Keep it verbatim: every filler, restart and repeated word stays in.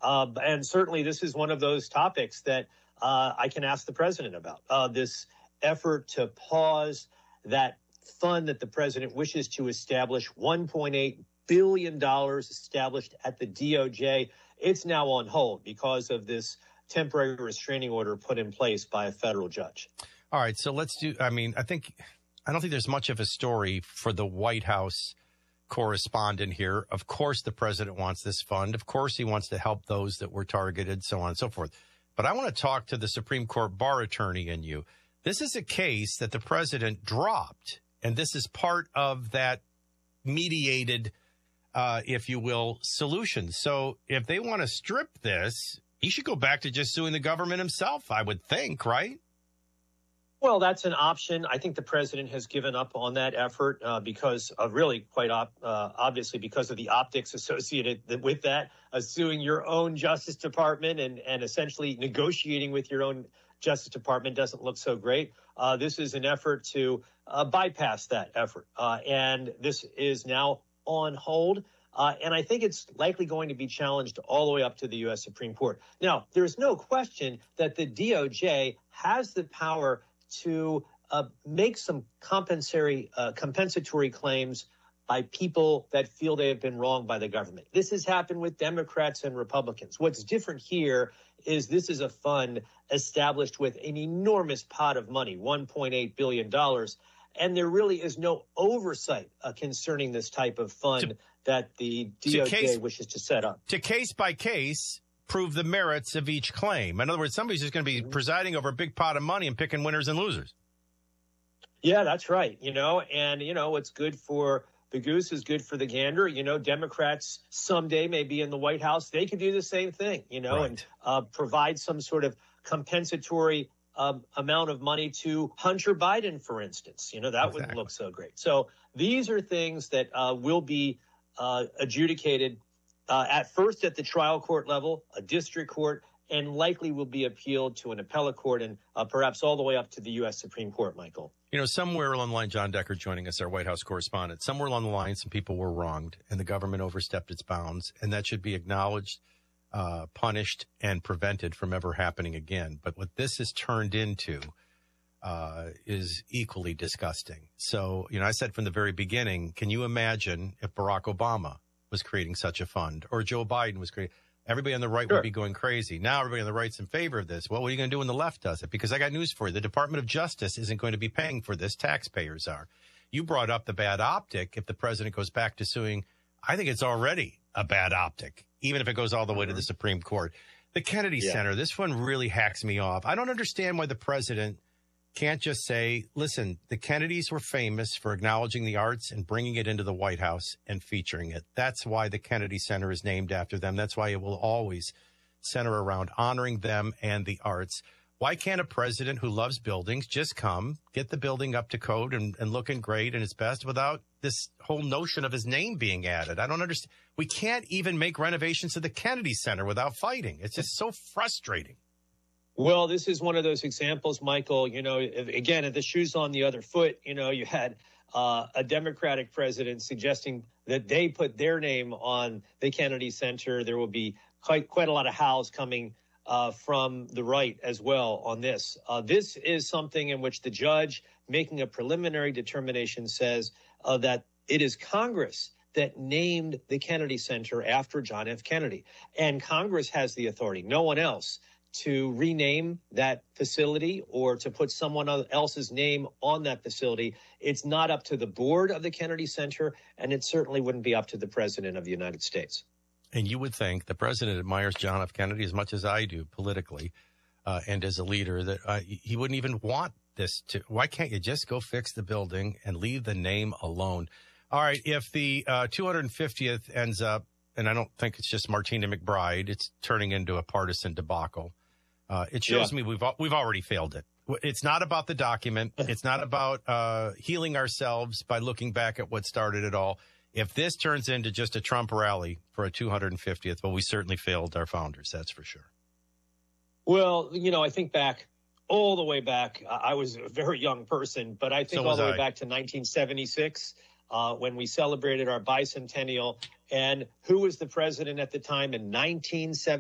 Uh, and certainly this is one of those topics that uh, I can ask the president about, uh, this effort to pause that fund that the president wishes to establish, one point eight billion dollars established at the D O J. It's now on hold because of this temporary restraining order put in place by a federal judge. All right. So let's do, I mean, I think, I don't think there's much of a story for the White House correspondent here. Of course, the president wants this fund. Of course, he wants to help those that were targeted, so on and so forth. But I want to talk to the Supreme Court bar attorney in you. This is a case that the president dropped, and this is part of that mediated, uh, if you will, solution. So if they want to strip this, he should go back to just suing the government himself, I would think, right? Well, that's an option. I think the president has given up on that effort uh, because of really quite op- uh, obviously because of the optics associated with that, uh, suing your own Justice Department and, and essentially negotiating with your own Justice Department doesn't look so great. Uh, this is an effort to uh, bypass that effort. Uh, and this is now on hold. Uh, and I think it's likely going to be challenged all the way up to the U S Supreme Court. Now, there's no question that the D O J has the power to uh, make some compensatory, uh, compensatory claims by people that feel they have been wronged by the government. This has happened with Democrats and Republicans. What's different here is this is a fund established with an enormous pot of money, one point eight billion dollars, and there really is no oversight uh, concerning this type of fund to, that the D O J case, wishes to set up. To case by case, prove the merits of each claim. In other words, somebody's just going to be presiding over a big pot of money and picking winners and losers. Yeah, that's right. You know, and, you know, what's good for the goose is good for the gander. You know, Democrats someday may be in the White House. They could do the same thing, you know, right. and uh, provide some sort of compensatory um, amount of money to Hunter Biden, for instance. You know, that exactly. wouldn't look so great. So these are things that uh, will be uh, adjudicated Uh, at first at the trial court level, a district court, and likely will be appealed to an appellate court and uh, perhaps all the way up to the U S Supreme Court, Michael. You know, somewhere along the line, John Decker joining us, our White House correspondent, somewhere along the line, some people were wronged and the government overstepped its bounds, and that should be acknowledged, uh, punished, and prevented from ever happening again. But what this has turned into uh, is equally disgusting. So, you know, I said from the very beginning, can you imagine if Barack Obama was creating such a fund, or Joe Biden was creating, everybody on the right sure. would be going crazy. Now everybody on the right's in favor of this. Well, what are you going to do when the left does it? Because I got news for you. The Department of Justice isn't going to be paying for this. Taxpayers are. You brought up the bad optic. If the president goes back to suing, I think it's already a bad optic, even if it goes all the way mm-hmm. to the Supreme Court. The Kennedy yeah. Center, this one really hacks me off. I don't understand why the president can't just say, listen, the Kennedys were famous for acknowledging the arts and bringing it into the White House and featuring it. That's why the Kennedy Center is named after them. That's why it will always center around honoring them and the arts. Why can't a president who loves buildings just come, get the building up to code and, and looking great and its best without this whole notion of his name being added? I don't understand. We can't even make renovations to the Kennedy Center without fighting. It's just so frustrating. Well, this is one of those examples, Michael, you know, again, if the shoe's on the other foot, you know, you had uh, a Democratic president suggesting that they put their name on the Kennedy Center. There will be quite quite a lot of howls coming uh, from the right as well on this. Uh, this is something in which the judge making a preliminary determination says uh, that it is Congress that named the Kennedy Center after John F. Kennedy. And Congress has the authority, no one else, to rename that facility or to put someone else's name on that facility. It's not up to the board of the Kennedy Center, and it certainly wouldn't be up to the president of the United States. And you would think the president admires John F. Kennedy as much as I do politically uh, and as a leader, that uh, he wouldn't even want this to. Why can't you just go fix the building and leave the name alone? All right, if the uh, two hundred fiftieth ends up, and I don't think it's just Martina McBride, it's turning into a partisan debacle. Uh, it shows yeah. me we've we've already failed it. It's not about the document. It's not about uh, healing ourselves by looking back at what started it all. If this turns into just a Trump rally for a two hundred fiftieth, well, we certainly failed our founders. That's for sure. Well, you know, I think back all the way back. I was a very young person, but I think so all the way I. back to nineteen seventy-six uh, when we celebrated our bicentennial. And who was the president at the time in nineteen seventy-six?